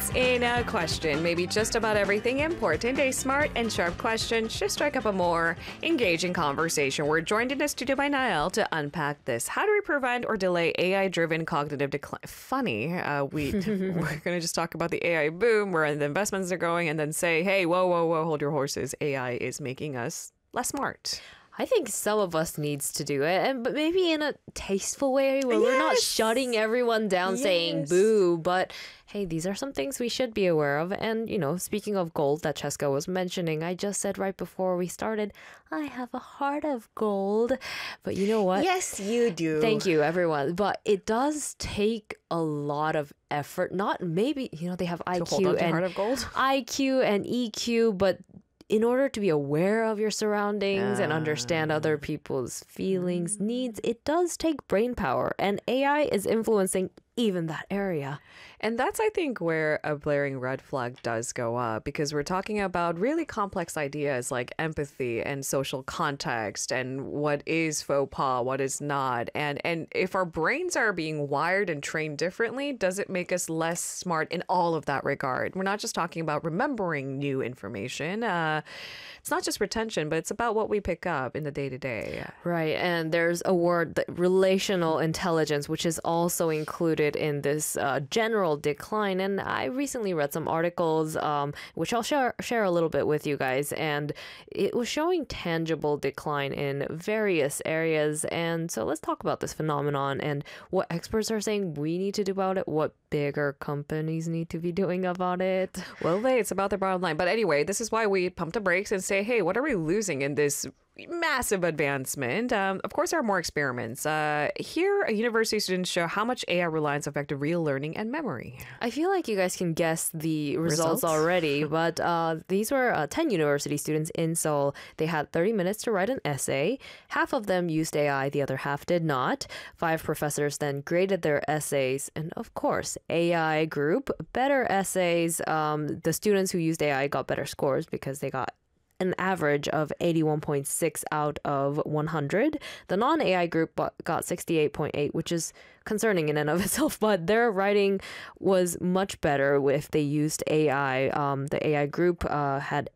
What's in a question? Maybe just about everything important. A smart and sharp question should strike up a more engaging conversation. We're joined in the studio by Niall to unpack this. How do we prevent or delay AI-driven cognitive decline? Funny, we're going to just talk about the AI boom, where the investments are going, and then say, hey, whoa, hold your horses. AI is making us less smart. I think some of us needs to do it, but maybe in a tasteful way where we're not shutting everyone down saying boo, but hey, these are some things we should be aware of. And, speaking of gold that Cheska was mentioning, I just said right before we started, I have a heart of gold. But you know what? Yes, you do. Thank you, everyone. But it does take a lot of effort. Not maybe, they have IQ and heart of gold. IQ and EQ, but in order to be aware of your surroundings and understand other people's feelings, needs, it does take brain power. And AI is influencing even that area. And that's, I think, where a blaring red flag does go up, because we're talking about really complex ideas like empathy and social context and what is faux pas, what is not. And if our brains are being wired and trained differently, does it make us less smart in all of that regard? We're not just talking about remembering new information. It's not just retention, but it's about what we pick up in the day-to-day. Right. And there's a word, relational intelligence, which is also included in this general decline. And I recently read some articles, which I'll share a little bit with you guys. And it was showing tangible decline in various areas. And so let's talk about this phenomenon and what experts are saying we need to do about it, what bigger companies need to be doing about it. Well, it's about the bottom line. But anyway, this is why we pump the brakes and say, hey, what are we losing in this massive advancement? Of course, there are more experiments. Here, university students show how much AI reliance affected real learning and memory. I feel like you guys can guess the results already, but these were 10 university students in Seoul. They had 30 minutes to write an essay. Half of them used AI, the other half did not. 5 professors then graded their essays, and of course, AI group, better essays. The students who used AI got better scores because they got an average of 81.6 out of 100. The non-AI group got 68.8, which is concerning in and of itself, but their writing was much better if they used AI. The AI group had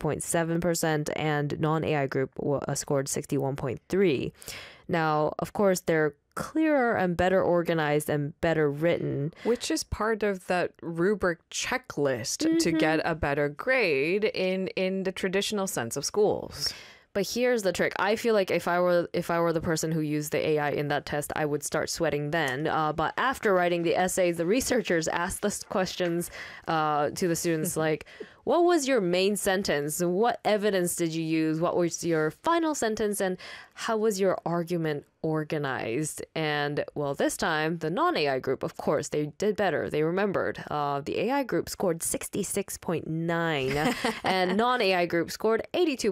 82.7% and non-AI group scored 61.3. Now, of course, they're clearer and better organized and better written. Which is part of that rubric checklist to get a better grade in the traditional sense of schools. But here's the trick. I feel like if I were the person who used the AI in that test, I would start sweating then. But after writing the essays, the researchers asked the questions to the students like, what was your main sentence? What evidence did you use? What was your final sentence? And how was your argument organized? And well, this time, the non-AI group, of course, they did better. They remembered. The AI group scored 66.9 and non-AI group scored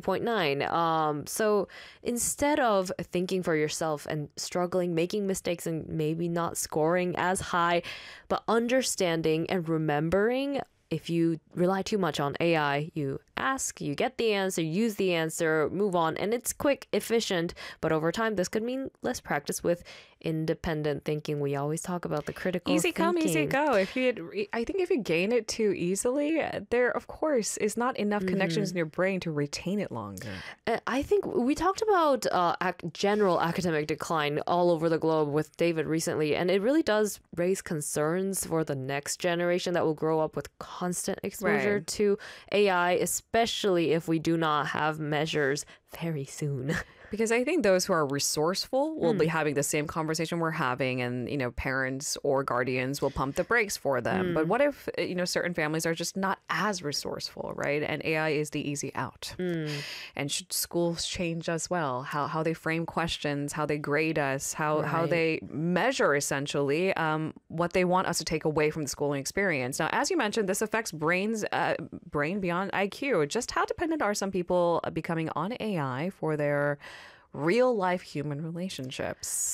82.9. So instead of thinking for yourself and struggling, making mistakes and maybe not scoring as high, but understanding and remembering, if you rely too much on AI, you ask, you get the answer, use the answer, move on, and it's quick, efficient, but over time this could mean less practice with independent thinking. We always talk about the critical easy thinking. come, easy go. I think if you gain it too easily, there of course is not enough connections in your brain to retain it longer. I think we talked about general academic decline all over the globe with David recently, and it really does raise concerns for the next generation that will grow up with constant exposure to AI, especially if we do not have measures very soon. Because I think those who are resourceful will be having the same conversation we're having, and, parents or guardians will pump the brakes for them. But what if, certain families are just not as resourceful, right? And AI is the easy out. And should schools change as well? How they frame questions, how they grade us, how they measure, essentially, what they want us to take away from the schooling experience. Now, as you mentioned, this affects brain beyond IQ. Just how dependent are some people becoming on AI for their real life human relationships?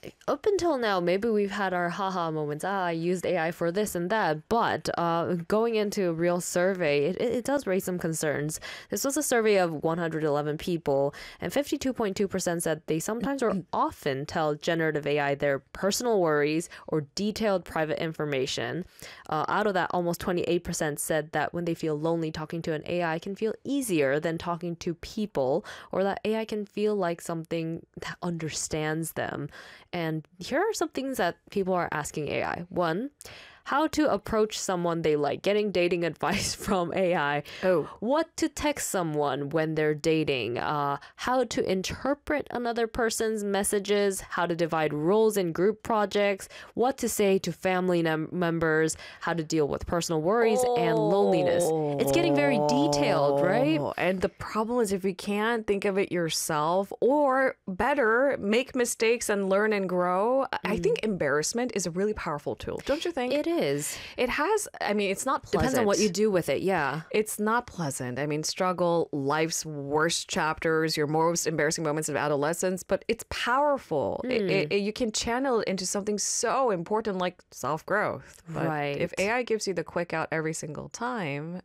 up until now, maybe we've had our haha moments. I used AI for this and that. But going into a real survey, it does raise some concerns. This was a survey of 111 people, and 52.2% said they sometimes or often tell generative AI their personal worries or detailed private information. Out of that, almost 28% said that when they feel lonely, talking to an AI can feel easier than talking to people, or that AI can feel like something that understands them. And here are some things that people are asking AI. One, how to approach someone they like, getting dating advice from AI. Oh. What to text someone when they're dating. How to interpret another person's messages. How to divide roles in group projects. What to say to family members. How to deal with personal worries and loneliness. It's getting very detailed, right? And the problem is if you can't think of it yourself, or better, make mistakes and learn and grow, I think embarrassment is a really powerful tool. Don't you think? It is. It has, I mean, it's not pleasant. Depends on what you do with it, yeah. It's not pleasant. I mean, struggle, life's worst chapters, your most embarrassing moments of adolescence, but it's powerful. You can channel it into something so important like self-growth. But Right. if AI gives you the quick out every single time,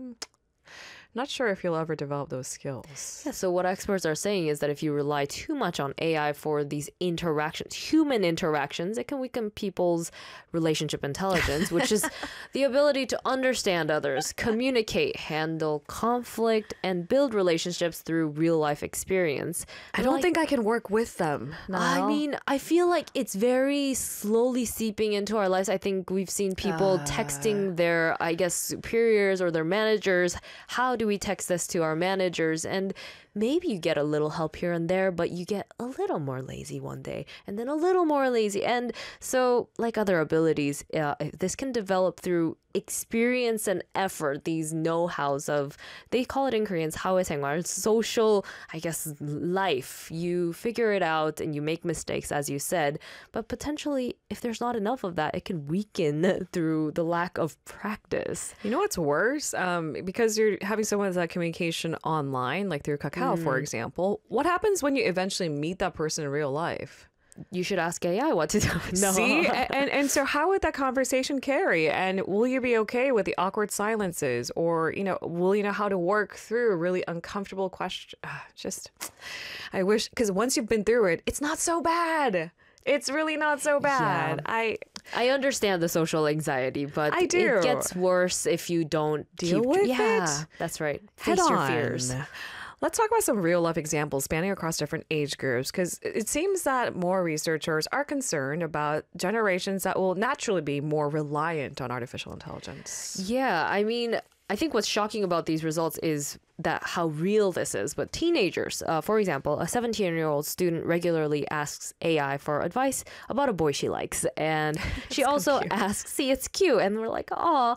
not sure if you'll ever develop those skills. Yeah, so what experts are saying is that if you rely too much on AI for these interactions, human interactions, it can weaken people's relationship intelligence, which is the ability to understand others, communicate, handle conflict, and build relationships through real life experience. I don't think I can work with them. I mean, I feel like it's very slowly seeping into our lives. I think we've seen people texting their, I guess, superiors or their managers. How do we text this to our managers? And maybe you get a little help here and there, but you get a little more lazy one day and then a little more lazy. And so, like other abilities, this can develop through experience and effort, these know-hows of, they call it in Korean, 사회생활, social, I guess, life. You figure it out and you make mistakes, as you said, but potentially, if there's not enough of that, it can weaken through the lack of practice. You know what's worse? Because you're having someone with that communication online, like through Kakao, for example. What happens when you eventually meet that person in real life? You should ask AI what to do. No. See? And so how would that conversation carry? And will you be okay with the awkward silences? Or, will you know how to work through really uncomfortable questions? I wish, because once you've been through it, it's not so bad. It's really not so bad. Yeah. I understand the social anxiety, but I do. It gets worse if you don't deal with it. Yeah, that's right. Face your fears. Let's talk about some real life examples spanning across different age groups, because it seems that more researchers are concerned about generations that will naturally be more reliant on artificial intelligence. Yeah, I mean, I think what's shocking about these results is that how real this is. But teenagers, for example, a 17-year-old student regularly asks AI for advice about a boy she likes. And she also asks, see, it's cute. And we're like, oh,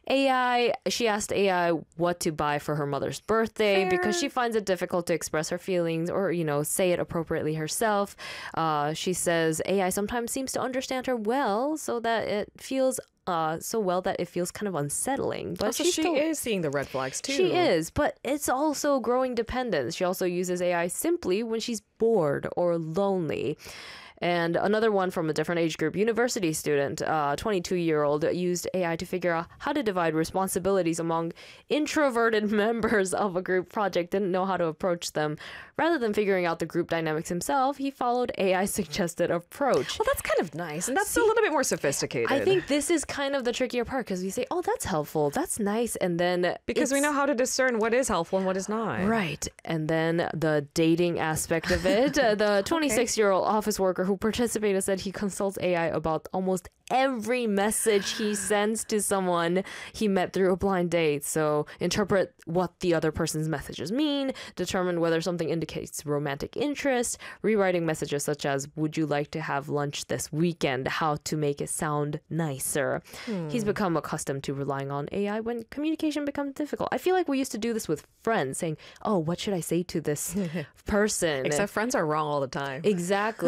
AI, she asked AI what to buy for her mother's birthday because she finds it difficult to express her feelings or, say it appropriately herself. She says AI sometimes seems to understand her well so that it feels so well that it feels kind of unsettling. But also, she is seeing the red flags too. She is, but it's also growing dependence. She also uses AI simply when she's bored or lonely. And another one from a different age group, university student, 22-year-old, used AI to figure out how to divide responsibilities among introverted members of a group project, didn't know how to approach them. Rather than figuring out the group dynamics himself, he followed AI's suggested approach. Well, that's kind of nice, and that's a little bit more sophisticated. I think this is kind of the trickier part, because we say, oh, that's helpful, that's nice, and then because we know how to discern what is helpful and what is not. Right. And then the dating aspect of it, the 26-year-old office worker who participated said he consults AI about almost every message he sends to someone he met through a blind date. So interpret what the other person's messages mean, determine whether something indicates romantic interest, rewriting messages such as, would you like to have lunch this weekend? How to make it sound nicer. He's become accustomed to relying on AI when communication becomes difficult. I feel like we used to do this with friends, saying, oh, what should I say to this person? Except friends are wrong all the time. Exactly. They're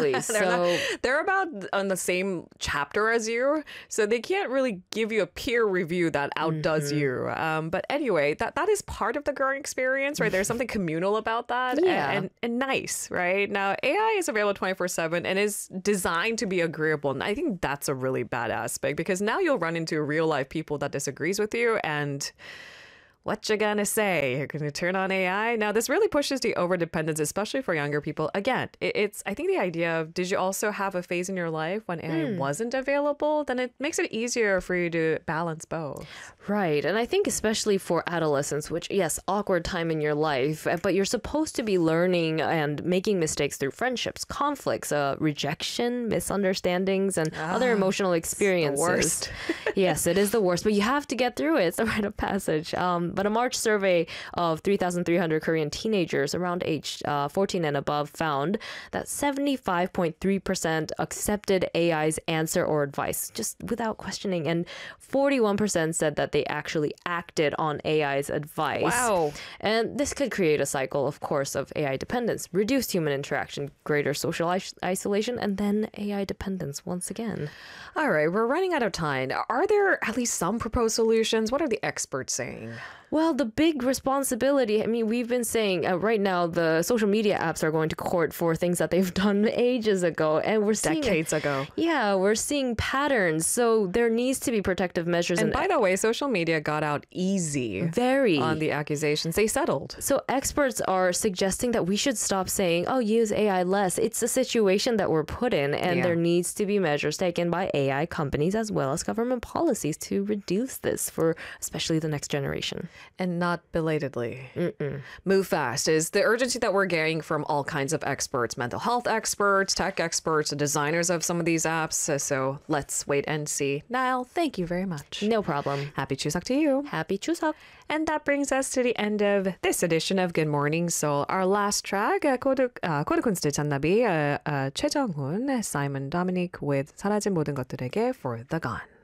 So they're about on the same chapter as you, so they can't really give you a peer review that outdoes you. But anyway, that is part of the growing experience, right? There's something communal about that, Yeah. and nice, right? Now, AI is available 24/7 and is designed to be agreeable, and I think that's a really bad aspect because now you'll run into real life people that disagrees with you and. What you gonna say? You're gonna turn on AI? Now, this really pushes the overdependence, especially for younger people. Again, it's I think the idea of did you also have a phase in your life when AI wasn't available? Then it makes it easier for you to balance both. right. And I think especially for adolescents, which, yes, awkward time in your life, but you're supposed to be learning and making mistakes through friendships, conflicts, rejection, misunderstandings, and other emotional experiences. worst. Yes, it is the worst, but you have to get through it. It's a rite of passage. But a March survey of 3,300 Korean teenagers around age 14 and above found that 75.3% accepted AI's answer or advice just without questioning. And 41% said that they actually acted on AI's advice. Wow. And this could create a cycle, of course, of AI dependence, reduced human interaction, greater social isolation, and then AI dependence once again. All right, we're running out of time. Are there at least some proposed solutions? What are the experts saying? Well, the big responsibility, I mean, we've been saying right now the social media apps are going to court for things that they've done ages ago. And we're seeing Decades ago. Yeah, we're seeing patterns. So there needs to be protective measures. And by the way, social media got out easy very on the accusations. They settled. So experts are suggesting that we should stop saying, oh, use AI less. It's a situation that we're put in, and there needs to be measures taken by AI companies as well as government policies to reduce this for especially the next generation. And not belatedly. Move fast is the urgency that we're getting from all kinds of experts, mental health experts, tech experts, the designers of some of these apps. So let's wait and see. Niall, thank you very much. No problem. Happy Chuseok to you. Happy Chuseok. And that brings us to the end of this edition of Good Morning Seoul. Our last track, 코드쿤스트 잔나비, 최정훈, Simon Dominic with 사라진 모든 것들에게 for the gone.